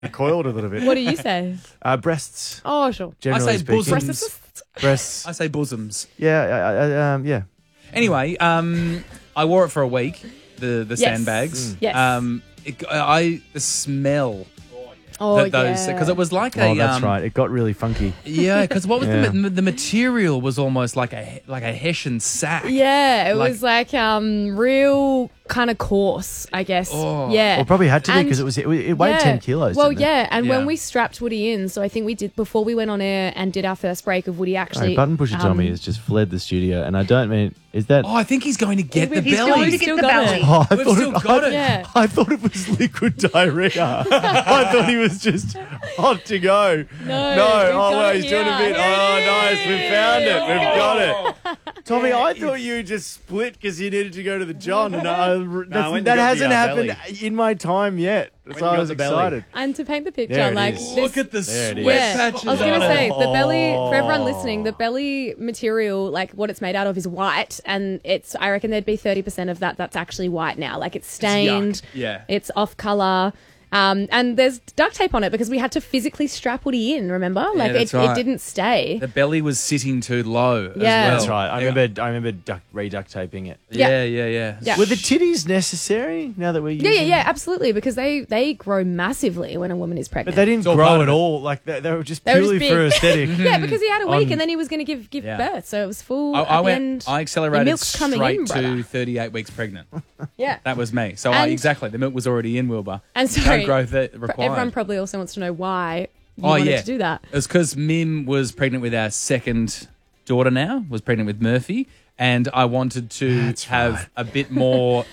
coiled a little bit. What do you say? Breasts. Oh, sure. Generally I say speaking. bosoms. Breasts. I say bosoms. Yeah. Yeah. Anyway, I wore it for a week. The sandbags. Yes. The smell. Oh, because it was like Oh, that's right. It got really funky. Yeah, because what was Yeah. the material was almost like a Hessian sack. Yeah, it Like- was like real kind of coarse, I guess. Oh. Yeah. Well, probably had to be And- because it weighed 10 kilos. Well, didn't it? yeah, and Yeah. when we strapped Woody in, so I think we did before we went on air and did our first break of Woody actually. Right, Button Pusher Tommy has just fled the studio, and I don't mean, is that? Oh, I think he's going to get the He's belly. going to Still get the got belly. it. Oh, I We've thought still got it. Yeah. I thought it was liquid diarrhea. I thought he was just hot to go. No, Oh, we've got well, it he's doing a here. bit. Oh, nice. We found it. We've got it. Tommy, I thought you just split because you needed to go to the John. And that hasn't happened in my time yet. So I was excited. And to paint the picture, There it like is. this, Look at the There it sweat is. yeah, patches. I was going to on say it. the belly for everyone listening. The belly material, like what it's made out of, is white, and it's. I reckon there'd be 30% of that's actually white now. Like it's stained. yuck. Yeah. It's off color. And there's duct tape on it because we had to physically strap Woody in. Remember, like that's it right. didn't stay. The belly was sitting too low. Yeah. as well. That's right. I remember re-duct taping it. Yeah. Yeah. Were the titties necessary now that we're using Yeah, absolutely. Because they grow massively when a woman is pregnant. But they didn't all part grow of at it. all. Like they were just They were just purely for big. aesthetic. Yeah, because he had a week On- and then he was going to give Yeah. birth, so it was full. I at the went. end. I The accelerated milk's coming straight in, brother. to 38 weeks pregnant. Yeah, That was me. So And- exactly, the milk was already in Wilbur. and No sorry, growth required. everyone probably also wants to know why you wanted to do that. It was because Mim was pregnant with our second daughter now, was pregnant with Murphy, and I wanted to have a bit more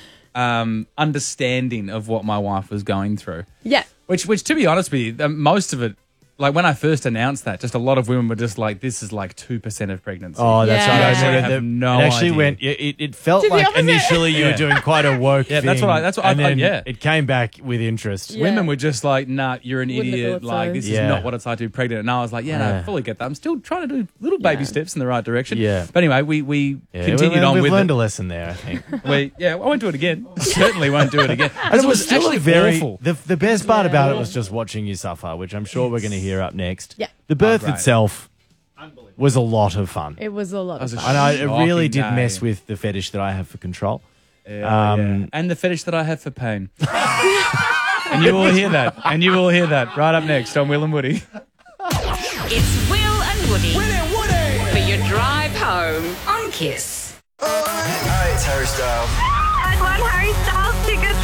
understanding of what my wife was going through. Yeah, Which to be honest with you, most of it, like when I first announced that, just a lot of women were just like, this is like 2% of pregnancy. Oh, that's Yeah. right. I I actually remember have no it actually idea. went. It felt Did the like opposite. initially you were Yeah. doing quite a woke Yeah, thing. that's what I- and then yeah. it came back with interest. Yeah. Women were just like, nah, you're an Wouldn't have idiot. thought Like, so. this Yeah. is not what it's like to be pregnant. And I was like, no, I fully get that. I'm still trying to do little baby steps in the right direction. Yeah. But anyway, we Yeah, continued on we've with learned it. a lesson there, I think. I won't do it again. Certainly won't do it again. And it was still actually a very awful. the best part about it was just watching you suffer, which I'm sure we're going to hear up next. Yeah. The birth great. itself was a lot of fun. it was a lot of was a fun. And it really Shocking did day. mess with the fetish that I have for control. Yeah. And the fetish that I have for pain. And you will hear that. And you will hear that right up next on Will and Woody. It's Will and Woody. For your drive home on Kiss. Hi, it's Harry Styles. I want Harry Styles tickets.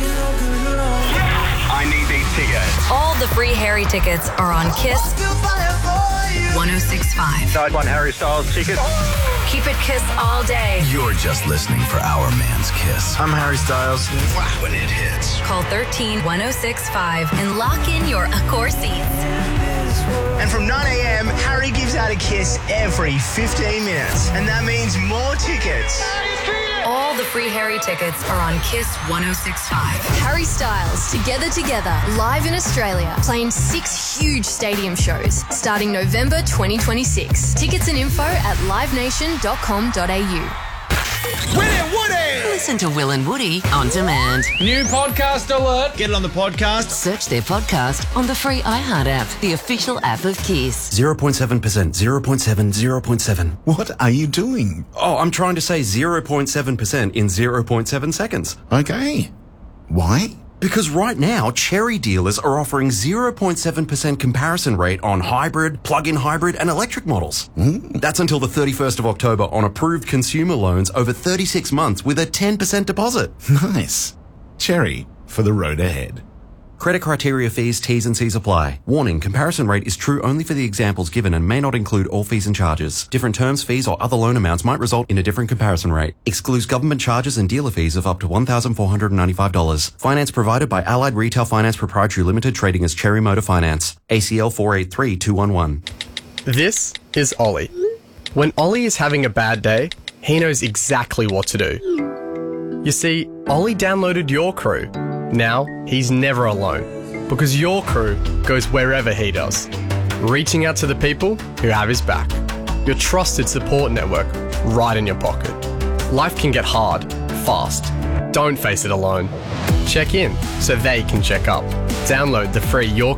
I need these tickets. All the free Harry tickets are on Kiss 1065. I want Harry Styles tickets. Keep it Kiss all day. You're just listening for Our Man's Kiss. I'm Harry Styles. When it hits. Call 13-1065 and lock in your Accor seats. And from 9 a.m., Harry gives out a kiss every 15 minutes. And that means more tickets. All the free Harry tickets are on Kiss 1065. Harry Styles, Together, live in Australia, playing 6 huge stadium shows starting November 2026. Tickets and info at livenation.com.au. Listen to Will and Woody on demand. New podcast alert. Get it on the podcast. Search their podcast on the free iHeart app, the official app of Kiss. 0.7%, 0.7, 0.7. What are you doing? Oh, I'm trying to say 0.7% in 0.7 seconds. Okay. Why? Because right now, Cherry dealers are offering 0.7% comparison rate on hybrid, plug-in hybrid, and electric models. That's until the 31st of October on approved consumer loans over 36 months with a 10% deposit. Nice. Cherry for the road ahead. Credit criteria, fees, T's and C's apply. Warning, comparison rate is true only for the examples given and may not include all fees and charges. Different terms, fees, or other loan amounts might result in a different comparison rate. Excludes government charges and dealer fees of up to $1,495. Finance provided by Allied Retail Finance Proprietary Limited, trading as Cherry Motor Finance. ACL 483211. This is Ollie. When Ollie is having a bad day, he knows exactly what to do. You see, Ollie downloaded Your Crew. Now, he's never alone, because Your Crew goes wherever he does, reaching out to the people who have his back. Your trusted support network right in your pocket. Life can get hard, fast. Don't face it alone. Check in so they can check up. Download the free Your